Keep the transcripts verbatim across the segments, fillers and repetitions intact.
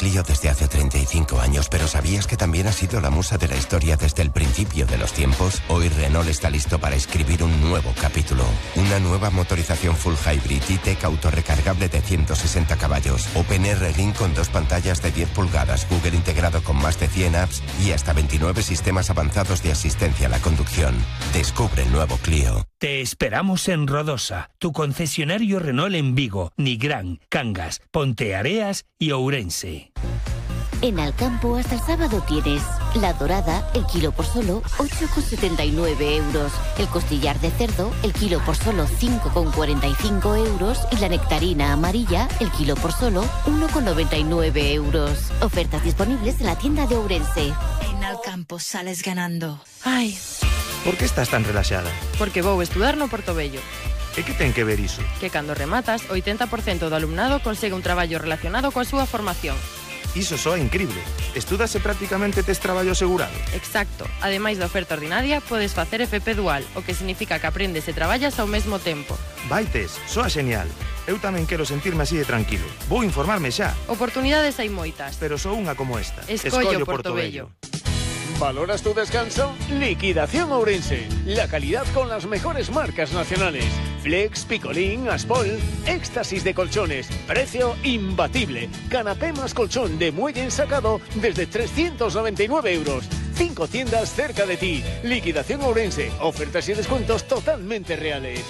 Clio desde hace treinta y cinco años, pero ¿sabías que también ha sido la musa de la historia desde el principio de los tiempos? Hoy Renault está listo para escribir un nuevo capítulo. Una nueva motorización full hybrid E-Tech autorrecargable de ciento sesenta caballos. OpenR Link con dos pantallas de diez pulgadas, Google integrado con más de cien apps y hasta veintinueve sistemas avanzados de asistencia a la conducción. Descubre el nuevo Clio. Te esperamos en Rodosa, tu concesionario Renault en Vigo, Nigrán, Cangas, Ponteareas y Ourense. En Alcampo hasta el sábado tienes la dorada, el kilo por solo ocho con setenta y nueve euros. El costillar de cerdo, el kilo por solo cinco con cuarenta y cinco euros. Y la nectarina amarilla, el kilo por solo uno con noventa y nueve euros. Ofertas disponibles en la tienda de Ourense. En Alcampo sales ganando. Ay. Por que estás tan relaxada? Porque vou estudar no Portobello. E que ten que ver iso? Que cando rematas, oitenta por cento do alumnado consegue un traballo relacionado coa súa formación. Iso soa increíble. Estúdase prácticamente tes traballo asegurado. Exacto. Ademais da oferta ordinaria, podes facer F P dual, o que significa que aprendes e traballas ao mesmo tempo. Vaites, soa genial. Eu tamén quero sentirme así de tranquilo. Vou informarme xa. Oportunidades hai moitas. Pero só unha como esta. Escollo Portobello. ¿Valoras tu descanso? Liquidación Ourense. La calidad con las mejores marcas nacionales. Flex, Picolín, Aspol, éxtasis de colchones. Precio imbatible. Canapé más colchón de muelle ensacado desde trescientos noventa y nueve euros. Cinco tiendas cerca de ti. Liquidación Ourense. Ofertas y descuentos totalmente reales.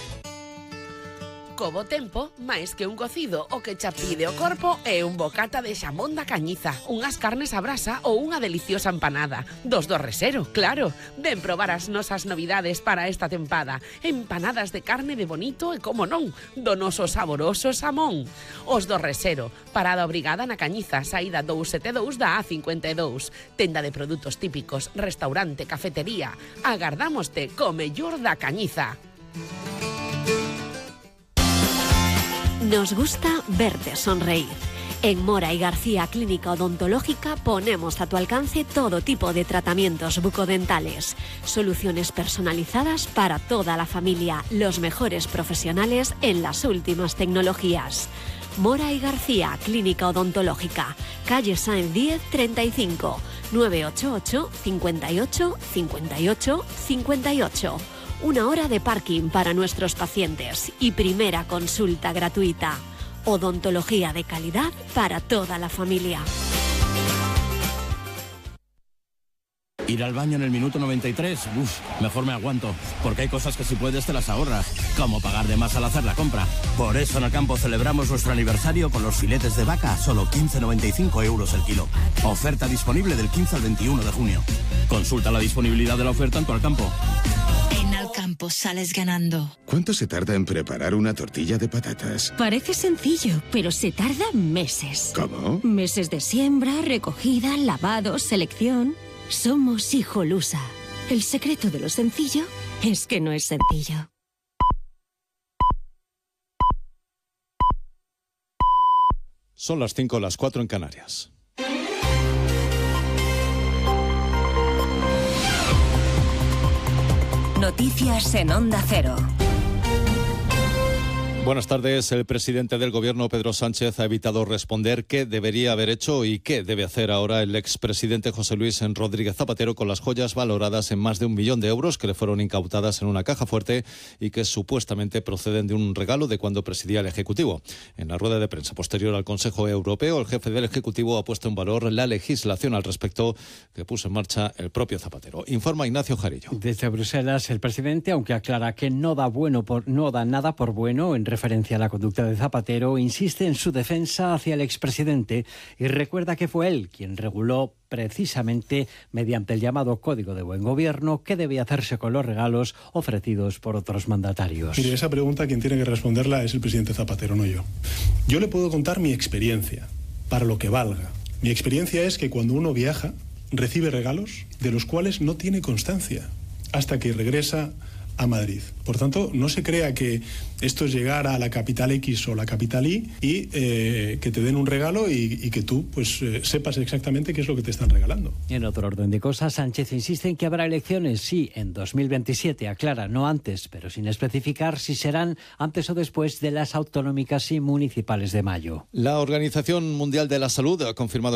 Co bo tempo, máis que un cocido, o que cha pide o corpo é un bocata de xamón da Cañiza, unhas carnes a brasa ou unha deliciosa empanada. Dos do Resero, claro. Ven probar as nosas novidades para esta tempada. Empanadas de carne de bonito e, como non, do noso saboroso xamón. Os do Resero, parada obrigada na Cañiza, saída dous sete dous da A cincuenta e dous. Tenda de produtos típicos, restaurante, cafetería. Agardámoste co mellor da Cañiza. Nos gusta verte sonreír. En Mora y García Clínica Odontológica ponemos a tu alcance todo tipo de tratamientos bucodentales, soluciones personalizadas para toda la familia, los mejores profesionales en las últimas tecnologías. Mora y García Clínica Odontológica, calle Sáenz diez treinta y cinco, nueve ocho ocho, cinco ocho, cinco ocho, cinco ocho. Una hora de parking para nuestros pacientes y primera consulta gratuita. Odontología de calidad para toda la familia. Ir al baño en el minuto noventa y tres, uff, mejor me aguanto, porque hay cosas que si puedes te las ahorras, como pagar de más al hacer la compra. Por eso en Alcampo celebramos nuestro aniversario con los filetes de vaca a solo quince noventa y cinco euros el kilo. Oferta disponible del quince al veintiuno de junio. Consulta la disponibilidad de la oferta en tu Alcampo. En Alcampo sales ganando. ¿Cuánto se tarda en preparar una tortilla de patatas? Parece sencillo, pero se tarda meses. ¿Cómo? Meses de siembra, recogida, lavado, selección. Somos Hijolusa. El secreto de lo sencillo es que no es sencillo. Son las cinco, las cuatro en Canarias. Noticias en Onda Cero. Buenas tardes. El presidente del Gobierno, Pedro Sánchez, ha evitado responder qué debería haber hecho y qué debe hacer ahora el expresidente José Luis Rodríguez Zapatero con las joyas valoradas en más de un millón de euros que le fueron incautadas en una caja fuerte y que supuestamente proceden de un regalo de cuando presidía el Ejecutivo. En la rueda de prensa posterior al Consejo Europeo, el jefe del Ejecutivo ha puesto en valor la legislación al respecto que puso en marcha el propio Zapatero. Informa Ignacio Jarillo. Desde Bruselas, el presidente, aunque aclara que no da bueno por, no da nada por bueno en referencia a la conducta de Zapatero, insiste en su defensa hacia el expresidente y recuerda que fue él quien reguló precisamente mediante el llamado Código de Buen Gobierno qué debía hacerse con los regalos ofrecidos por otros mandatarios. Mire, esa pregunta quien tiene que responderla es el presidente Zapatero, no yo. Yo le puedo contar mi experiencia, para lo que valga. Mi experiencia es que cuando uno viaja, recibe regalos de los cuales no tiene constancia hasta que regresa a Madrid. Por tanto, no se crea que esto es llegar a la capital X o la capital Y y eh, que te den un regalo y, y que tú pues eh, sepas exactamente qué es lo que te están regalando. En otro orden de cosas, Sánchez insiste en que habrá elecciones, sí, en dos mil veintisiete, aclara, no antes, pero sin especificar si serán antes o después de las autonómicas y municipales de mayo. La Organización Mundial de la Salud ha confirmado